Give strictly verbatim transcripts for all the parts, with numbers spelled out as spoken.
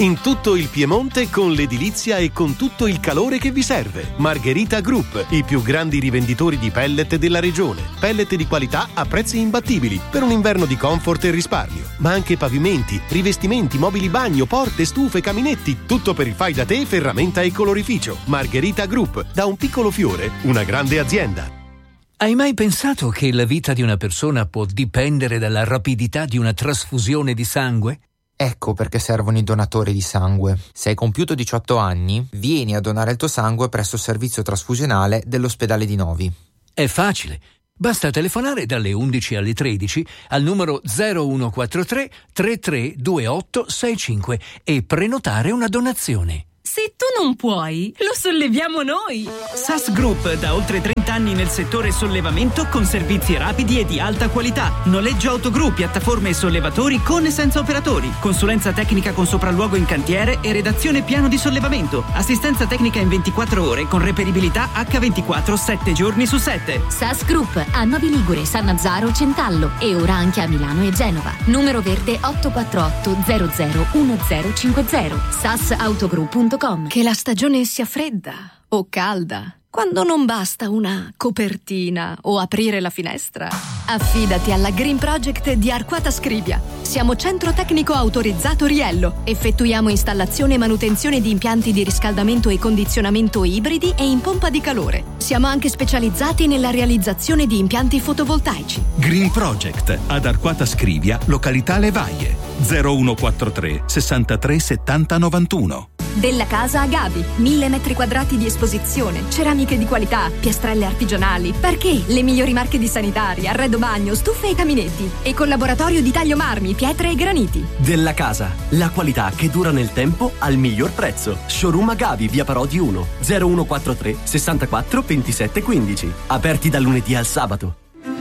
In tutto il Piemonte con l'edilizia e con tutto il calore che vi serve. Margherita Group, i più grandi rivenditori di pellet della regione. Pellet di qualità a prezzi imbattibili per un inverno di comfort e risparmio. Ma anche pavimenti, rivestimenti, mobili bagno, porte, stufe, caminetti. Tutto per il fai da te, ferramenta e colorificio. Margherita Group, da un piccolo fiore, una grande azienda. Hai mai pensato che la vita di una persona può dipendere dalla rapidità di una trasfusione di sangue? Ecco perché servono i donatori di sangue. Se hai compiuto diciotto anni, vieni a donare il tuo sangue presso il servizio trasfusionale dell'ospedale di Novi. È facile. Basta telefonare dalle undici alle tredici al numero zero uno quattro tre tre tre due otto sei cinque e prenotare una donazione. Se tu non puoi, lo solleviamo noi! S A S Group, da oltre trenta anni nel settore sollevamento con servizi rapidi e di alta qualità. Noleggio autogru, piattaforme e sollevatori con e senza operatori. Consulenza tecnica con sopralluogo in cantiere e redazione piano di sollevamento. Assistenza tecnica in ventiquattro ore con reperibilità acca ventiquattro, sette giorni su sette. S A S Group a Novi Ligure, Sannazzaro, Centallo e ora anche a Milano e Genova. Numero verde otto quattro otto zero zero uno zero cinque zero. sasautogru punto com. Che la stagione sia fredda o calda, quando non basta una copertina o aprire la finestra, affidati alla Green Project di Arquata Scrivia. Siamo centro tecnico autorizzato Riello. Effettuiamo installazione e manutenzione di impianti di riscaldamento e condizionamento ibridi e in pompa di calore. Siamo anche specializzati nella realizzazione di impianti fotovoltaici. Green Project ad Arquata Scrivia, località Levaie, zero uno quattro tre sessantatré settanta novantuno. Della Casa Agavi, mille metri quadrati di esposizione, ceramiche di qualità, piastrelle artigianali, perché le migliori marche di sanitari, arredo bagno, stufe e caminetti e con laboratorio di taglio marmi, pietre e graniti. Della Casa, la qualità che dura nel tempo al miglior prezzo. Showroom Agavi, via Parodi uno, zero uno quattro tre sessantaquattro ventisette quindici. Aperti dal lunedì al sabato.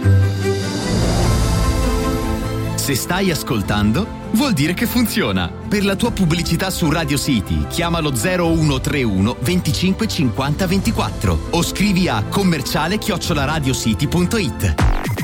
Se stai ascoltando, vuol dire che funziona. Per la tua pubblicità su Radio City, chiamalo zero uno tre uno venticinque cinquanta ventiquattro o scrivi a commerciale chiocciola radiocity punto it.